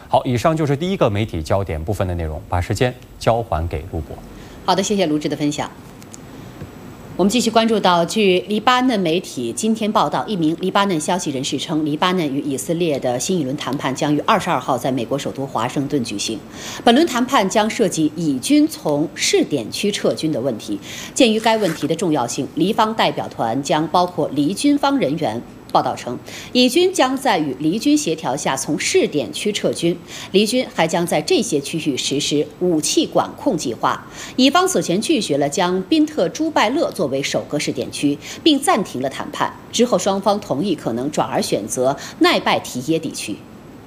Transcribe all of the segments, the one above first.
好，以上就是第一个媒体焦点部分的内容，把时间交还给陆博。 好的，谢谢卢志的分享。我们继续关注到，据黎巴嫩媒体今天报道，一名黎巴嫩消息人士称，黎巴嫩与以色列的新一轮谈判将于22号在美国首都华盛顿举行。本轮谈判将涉及以军从试点区撤军的问题。鉴于该问题的重要性，黎方代表团将包括黎军方人员。报道称，以军将在与黎军协调下从试点区撤军，黎军还将在这些区域实施武器管控计划。以方此前拒绝了将宾特朱拜勒作为首个试点区，并暂停了谈判。之后双方同意可能转而选择奈拜提耶地区。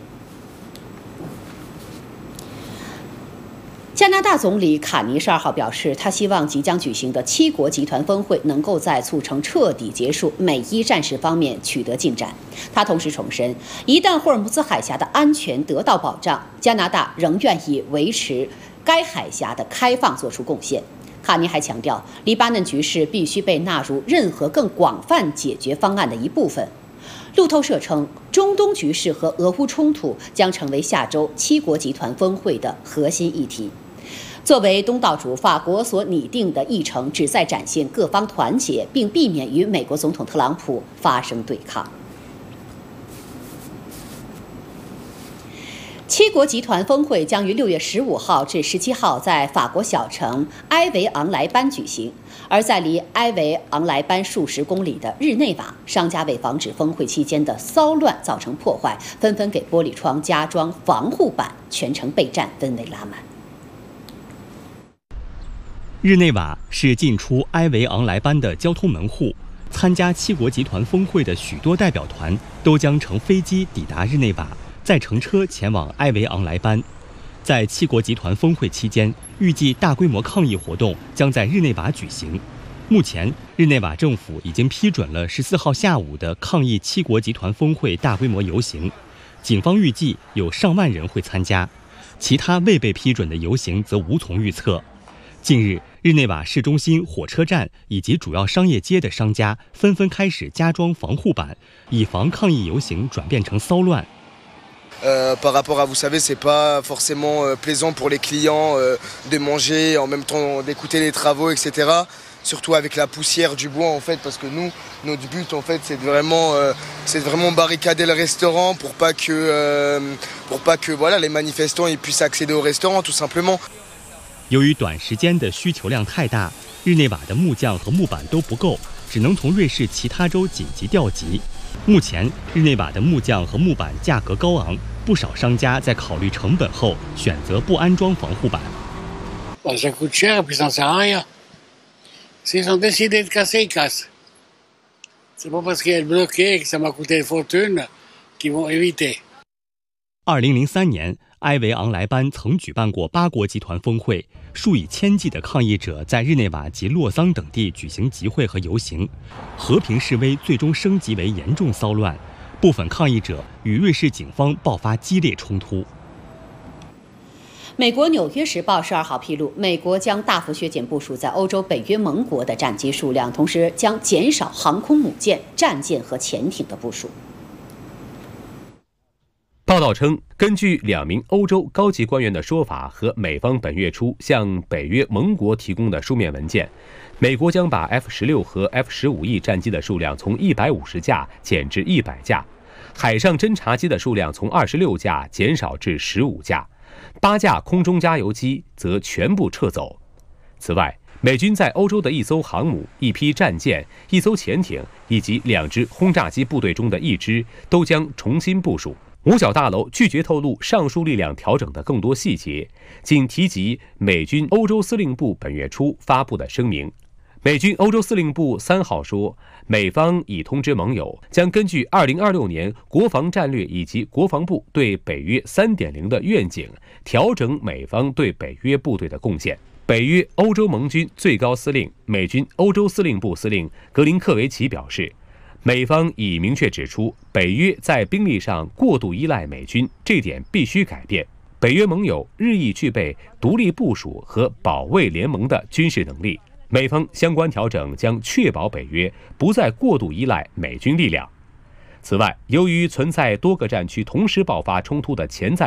加拿大总理卡尼12号表示，他希望即将举行的7国集团峰会能够在促成彻底结束美伊战事方面取得进展。他同时重申，一旦霍尔木兹海峡的安全得到保障，加拿大仍愿意维持该海峡的开放做出贡献。卡尼还强调，黎巴嫩局势必须被纳入任何更广泛解决方案的一部分。路透社称，中东局势和俄乌冲突将成为下周7国集团峰会的核心议题。作为东道主，法国所拟定的议程旨在展现各方团结，并避免与美国总统特朗普发生对抗。7国集团峰会将于6月15号至17号在法国小城埃维昂莱班举行。而在离埃维昂莱班数十公里的日内瓦，商家为防止峰会期间的骚乱造成破坏，纷纷给玻璃窗加装防护板，全城备战，氛围拉满。 日内瓦是进出埃维昂莱班的交通门户，参加7国集团峰会的许多代表团都将乘飞机抵达日内瓦，再乘车前往埃维昂莱班。在7国集团峰会期间，预计大规模抗议活动将在日内瓦举行。目前，日内瓦政府已经批准了14号下午的抗议7国集团峰会大规模游行，警方预计有上万人会参加，其他未被批准的游行则无从预测。近日，日内瓦市中心火车站以及主要商业街的商家纷纷开始加装防护板，以防抗议游行转变成骚乱。 Par rapport à, vous savez, c'est pas forcément plaisant pour les clients de manger en même temps d'écouter les travaux, etc. Surtout avec la poussière du bois en fait, parce que nous, notre but en fait, c'est vraiment barricader le restaurant pour pas que voilà les manifestants ils puissent accéder au restaurant tout simplement. 由于短时间的需求量太大，日内瓦的木匠和木板都不够，只能从瑞士其他州紧急调集。目前，日内瓦的木匠和木板价格高昂，不少商家在考虑成本后选择不安装防护板。 Ça coûte cher, puis ça ne sert à rien. S'ils ont décidé de casser, ils cassent. C'est pas parce qu'elle est bloquée que ça m'a coûté une fortune qu'ils vont éviter. 2003年，埃维昂莱班曾举办过8国集团峰会，数以千计的抗议者在日内瓦及洛桑等地举行集会和游行，和平示威最终升级为严重骚乱，部分抗议者与瑞士警方爆发激烈冲突。 美国《纽约时报》12号披露，美国将大幅削减部署在欧洲北约盟国的战机数量，同时将减少航空母舰、战舰和潜艇的部署。 报道称，根据2名欧洲高级官员的说法和美方本月初向北约盟国提供的书面文件，美国将把 F-16和 F-15E 战机的数量从150架减至100架，海上侦察机的数量从26架减少至15架，8架空中加油机则全部撤走。此外，美军在欧洲的1艘航母、1批战舰、1艘潜艇以及2支轰炸机部队中的1支都将重新部署。五角大楼拒绝透露上述力量调整的更多细节，仅提及美军欧洲司令部本月初发布的声明。美军欧洲司令部3号说，美方已通知盟友，将根据2026年国防战略以及国防部对北约 3.0 的愿景，调整美方对北约部队的贡献。北约欧洲盟军最高司令、美军欧洲司令部司令格林克维奇表示，美方已明确指出，北约在兵力上过度依赖美军，这点必须改变。北约盟友日益具备独立部署和保卫联盟的军事能力，美方相关调整将确保北约不再过度依赖美军力量。此外，由于存在多个战区同时爆发冲突的潜在